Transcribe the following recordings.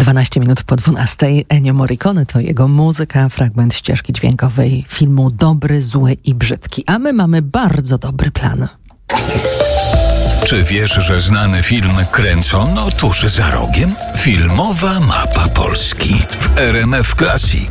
12 minut po 12. Ennio Morricone to jego muzyka, fragment ścieżki dźwiękowej filmu Dobry, Zły i Brzydki. A my mamy bardzo dobry plan. Czy wiesz, że znany film kręcono tuż za rogiem? Filmowa mapa Polski w RMF Classic.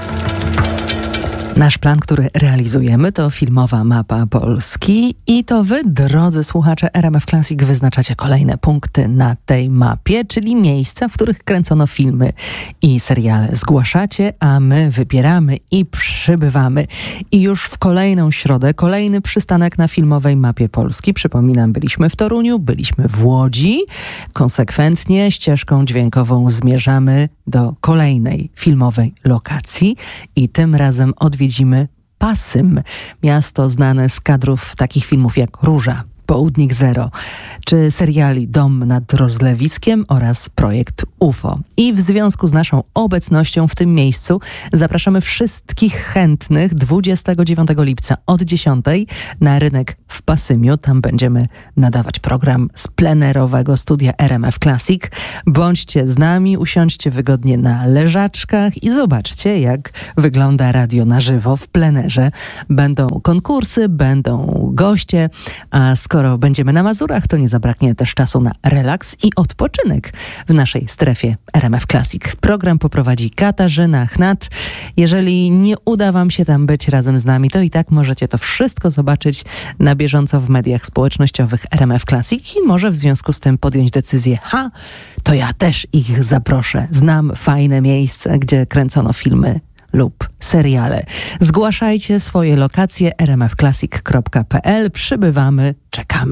Nasz plan, który realizujemy, to filmowa mapa Polski i to wy, drodzy słuchacze RMF Classic, wyznaczacie kolejne punkty na tej mapie, czyli miejsca, w których kręcono filmy i seriale. Zgłaszacie, a my wybieramy i przybywamy. I już w kolejną środę, kolejny przystanek na filmowej mapie Polski. Przypominam, byliśmy w Toruniu, byliśmy w Łodzi. Konsekwentnie ścieżką dźwiękową zmierzamy do kolejnej filmowej lokacji i tym razem odwiedzimy Pasym, miasto znane z kadrów takich filmów jak Róża, Południk Zero, czy seriali Dom nad Rozlewiskiem oraz Projekt UFO. I w związku z naszą obecnością w tym miejscu zapraszamy wszystkich chętnych 29 lipca od 10 na rynek w Pasymiu. Tam będziemy nadawać program z plenerowego studia RMF Classic. Bądźcie z nami, usiądźcie wygodnie na leżaczkach i zobaczcie, jak wygląda radio na żywo w plenerze. Będą konkursy, będą goście, a skoro będziemy na Mazurach, to nie zabraknie też czasu na relaks i odpoczynek w naszej strefie RMF Classic. Program poprowadzi Katarzyna Chnat. Jeżeli nie uda wam się tam być razem z nami, to i tak możecie to wszystko zobaczyć na bieżąco w mediach społecznościowych RMF Classic i może w związku z tym podjąć decyzję, to ja też ich zaproszę. Znam fajne miejsce, gdzie kręcono filmy lub seriale. Zgłaszajcie swoje lokacje rmfclassic.pl. Przybywamy, czekamy.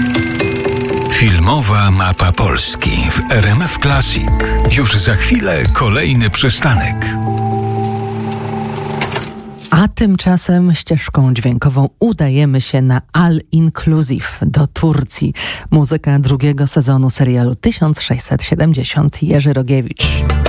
Filmowa mapa Polski w RMF Classic. Już za chwilę kolejny przystanek. A tymczasem ścieżką dźwiękową udajemy się na All Inclusive do Turcji. Muzyka drugiego sezonu serialu 1670 Jerzy Rogiewicz.